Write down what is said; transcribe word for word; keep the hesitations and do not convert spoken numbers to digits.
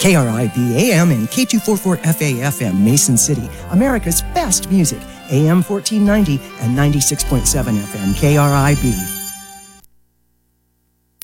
K R I B A M and K two forty-four F A F M, Mason City, America's best music, A M fourteen ninety and ninety-six point seven F M, K R I B.